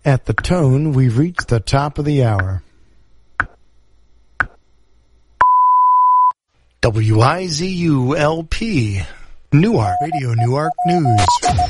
At the tone, we've reached the top of the hour. WIZU-LP, Newark, Radio Newark News.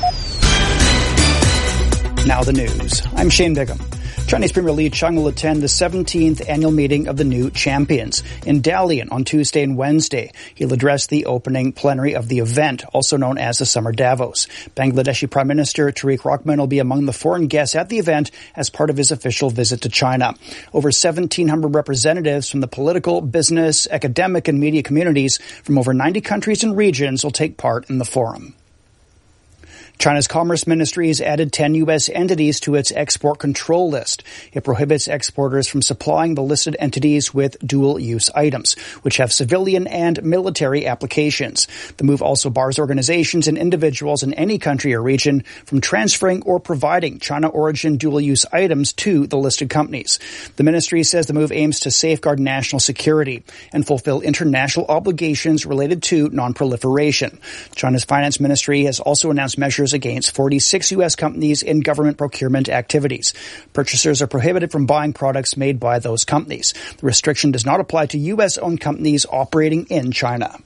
Now the news. I'm Shane Bigham. Chinese Premier Li Qiang will attend the 17th annual meeting of the New Champions in Dalian on Tuesday and Wednesday. He'll address the opening plenary of the event, also known as the Summer Davos. Bangladeshi Prime Minister Tariq Rahman will be among the foreign guests at the event as part of his official visit to China. Over 1,700 representatives from the political, business, academic, and media communities from over 90 countries and regions will take part in the forum. China's Commerce Ministry has added 10 U.S. entities to its export control list. It prohibits exporters from supplying the listed entities with dual-use items, which have civilian and military applications. The move also bars organizations and individuals in any country or region from transferring or providing China-origin dual-use items to the listed companies. The ministry says the move aims to safeguard national security and fulfill international obligations related to non-proliferation. China's Finance Ministry has also announced measures against 46 U.S. companies in government procurement activities. Purchasers are prohibited from buying products made by those companies. The restriction does not apply to U.S.-owned companies operating in China.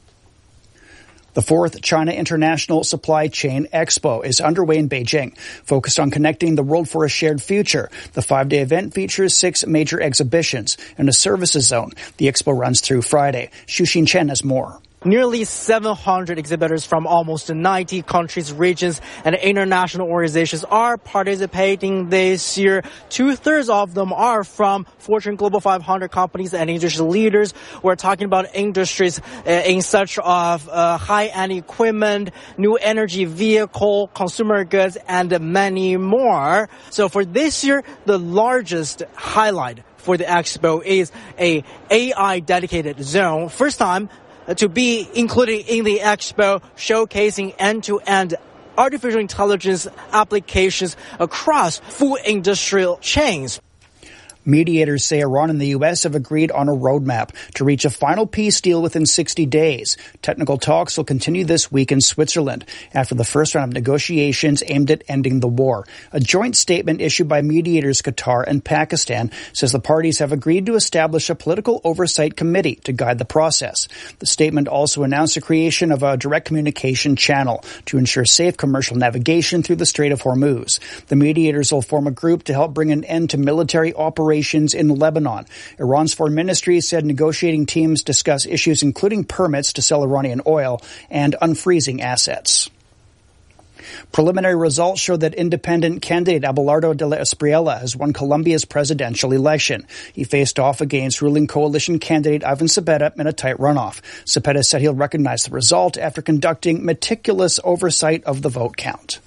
The 4th China International Supply Chain Expo is underway in Beijing, focused on connecting the world for a shared future. The 5-day event features 6 major exhibitions and a services zone. The expo runs through Friday. Xu Xinchen has more. Nearly 700 exhibitors from almost 90 countries, regions, and international organizations are participating this year. 2/3 of them are from Fortune Global 500 companies and industry leaders. We're talking about industries in such of high-end equipment, new energy vehicle, consumer goods, and many more. So for this year, the largest highlight for the expo is a AI dedicated zone. First time to be included in the expo, showcasing end-to-end artificial intelligence applications across food industrial chains. Mediators say Iran and the U.S. have agreed on a roadmap to reach a final peace deal within 60 days. Technical talks will continue this week in Switzerland after the first round of negotiations aimed at ending the war. A joint statement issued by mediators Qatar and Pakistan says the parties have agreed to establish a political oversight committee to guide the process. The statement also announced the creation of a direct communication channel to ensure safe commercial navigation through the Strait of Hormuz. The mediators will form a group to help bring an end to military operations in Lebanon. Iran's foreign ministry said negotiating teams discuss issues including permits to sell Iranian oil and unfreezing assets. Preliminary results show that independent candidate Abelardo de la Espriella has won Colombia's presidential election. He faced off against ruling coalition candidate Ivan Cepeda in a tight runoff. Cepeda said he'll recognize the result after conducting meticulous oversight of the vote count.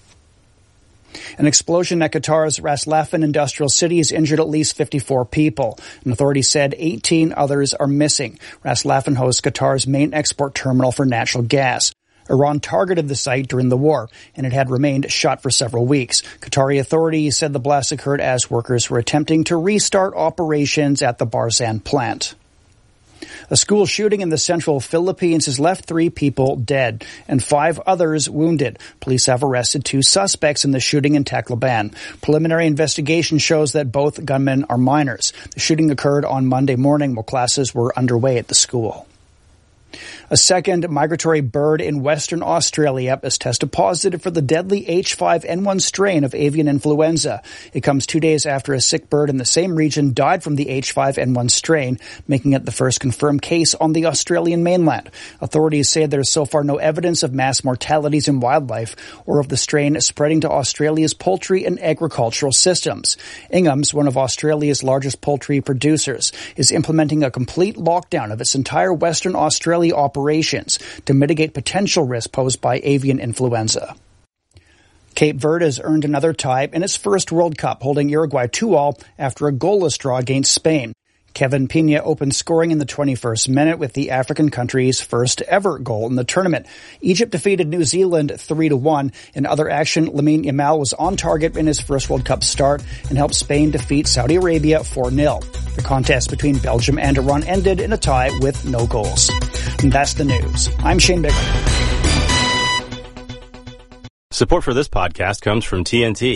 An explosion at Qatar's Ras Laffan industrial city has injured at least 54 people. An authority said 18 others are missing. Ras Laffan hosts Qatar's main export terminal for natural gas. Iran targeted the site during the war, and it had remained shut for several weeks. Qatari authorities said the blast occurred as workers were attempting to restart operations at the Barzan plant. A school shooting in the central Philippines has left 3 people dead and 5 others wounded. Police have arrested 2 suspects in the shooting in Tacloban. Preliminary investigation shows that both gunmen are minors. The shooting occurred on Monday morning while classes were underway at the school. A second migratory bird in Western Australia has tested positive for the deadly H5N1 strain of avian influenza. It comes 2 days after a sick bird in the same region died from the H5N1 strain, making it the first confirmed case on the Australian mainland. Authorities say there is so far no evidence of mass mortalities in wildlife or of the strain spreading to Australia's poultry and agricultural systems. Ingham's, one of Australia's largest poultry producers, is implementing a complete lockdown of its entire Western Australia operations to mitigate potential risk posed by avian influenza. Cape Verde has earned another tie in its first World Cup, holding Uruguay 2-2 after a goalless draw against Spain. Kevin Pena opened scoring in the 21st minute with the African country's first ever goal in the tournament. Egypt defeated New Zealand 3-1. In other action, Lamine Yamal was on target in his first World Cup start and helped Spain defeat Saudi Arabia 4-0. The contest between Belgium and Iran ended in a tie with no goals. And that's the news. I'm Shane Bigham. Support for this podcast comes from TNT.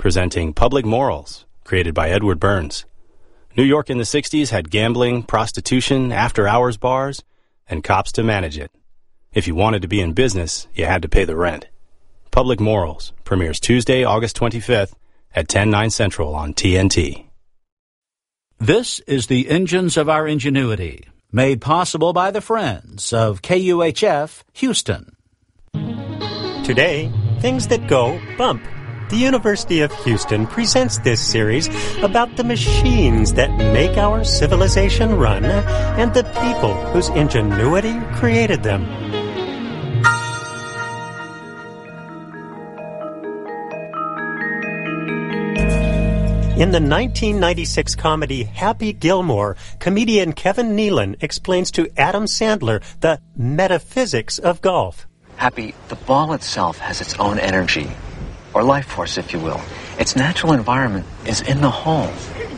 presenting Public Morals, created by Edward Burns. New York in the 60s had gambling, prostitution, after-hours bars, and cops to manage it. If you wanted to be in business, you had to pay the rent. Public Morals premieres Tuesday, August 25th at 10/9 Central on TNT. This is the Engines of Our Ingenuity, made possible by the friends of KUHF Houston. Today, things that go bump. The University of Houston presents this series about the machines that make our civilization run and the people whose ingenuity created them. In the 1996 comedy Happy Gilmore, comedian Kevin Nealon explains to Adam Sandler the metaphysics of golf. Happy, the ball itself has its own energy, or life force, if you will. Its natural environment is in the hole.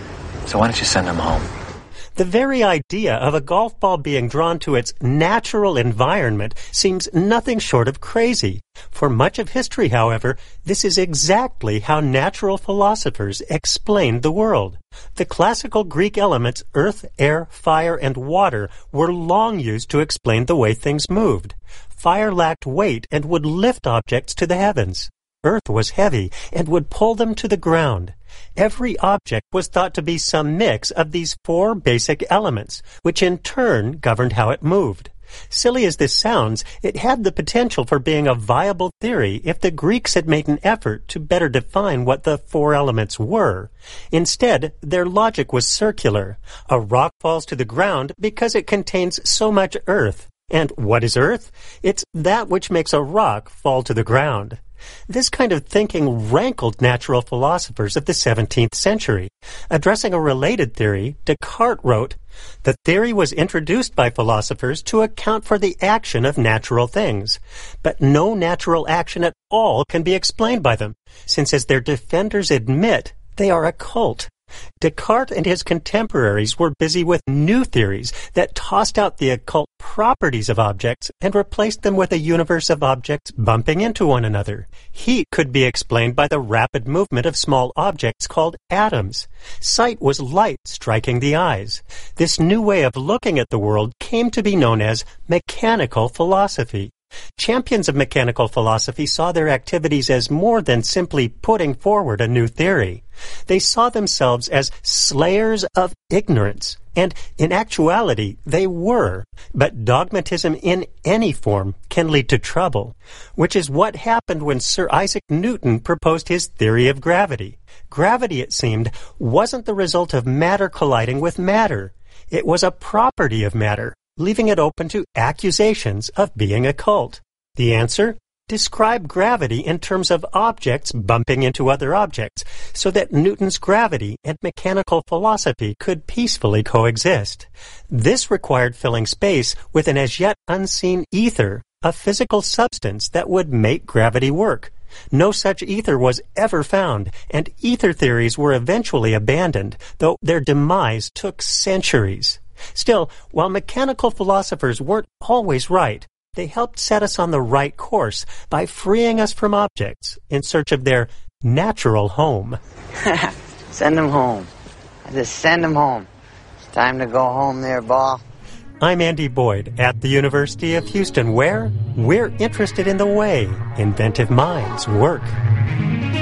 So why don't you send him home? The very idea of a golf ball being drawn to its natural environment seems nothing short of crazy. For much of history, however, this is exactly how natural philosophers explained the world. The classical Greek elements earth, air, fire, and water were long used to explain the way things moved. Fire lacked weight and would lift objects to the heavens. Earth was heavy and would pull them to the ground. Every object was thought to be some mix of these four basic elements, which in turn governed how it moved. Silly as this sounds, it had the potential for being a viable theory if the Greeks had made an effort to better define what the four elements were. Instead, their logic was circular. A rock falls to the ground because it contains so much earth. And what is earth? It's that which makes a rock fall to the ground. This kind of thinking rankled natural philosophers of the 17th century. Addressing a related theory, Descartes wrote, "The theory was introduced by philosophers to account for the action of natural things. But no natural action at all can be explained by them, since as their defenders admit, they are occult." Descartes and his contemporaries were busy with new theories that tossed out the occult properties of objects and replaced them with a universe of objects bumping into one another. Heat could be explained by the rapid movement of small objects called atoms. Sight was light striking the eyes. This new way of looking at the world came to be known as mechanical philosophy. Champions of mechanical philosophy saw their activities as more than simply putting forward a new theory. They saw themselves as slayers of ignorance, and in actuality they were. But dogmatism in any form can lead to trouble, which is what happened when Sir Isaac Newton proposed his theory of gravity. Gravity, it seemed, wasn't the result of matter colliding with matter. It was a property of matter, leaving it open to accusations of being occult. The answer? Describe gravity in terms of objects bumping into other objects, so that Newton's gravity and mechanical philosophy could peacefully coexist. This required filling space with an as yet unseen ether, a physical substance that would make gravity work. No such ether was ever found, and ether theories were eventually abandoned, though their demise took centuries. Still, while mechanical philosophers weren't always right, they helped set us on the right course by freeing us from objects in search of their natural home. Send them home. Just send them home. It's time to go home there, ball. I'm Andy Boyd at the University of Houston, where we're interested in the way inventive minds work.